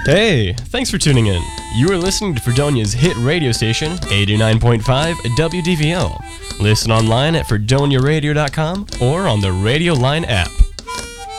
Hey, thanks for tuning in. You are listening to Fredonia's hit radio station, 89.5 WDVL. Listen online at fredoniaradio.com or on the Radio Line app.